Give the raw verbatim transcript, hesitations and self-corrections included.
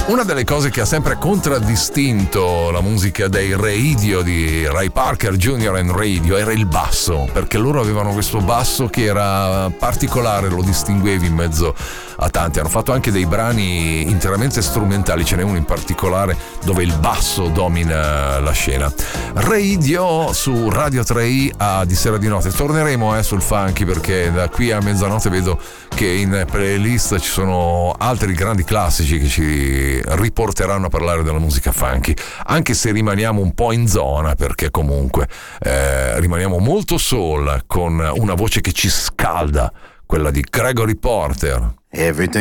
Una delle cose che ha sempre contraddistinto la musica dei Radio di Ray Parker Junior and Radio era il basso, perché loro avevano questo basso che era particolare, lo distinguevi in mezzo a tanti. Hanno fatto anche dei brani interamente strumentali, ce n'è uno in particolare dove il basso domina la scena. Radio su Radio tre i a di sera di notte. Torneremo eh, sul funky, perché da qui a mezzanotte vedo che in playlist ci sono altri grandi classici che ci riporteranno a parlare della musica funky, anche se rimaniamo un po' in zona, perché comunque eh, rimaniamo molto soul, con una voce che ci scalda, quella di Gregory Porter. Everything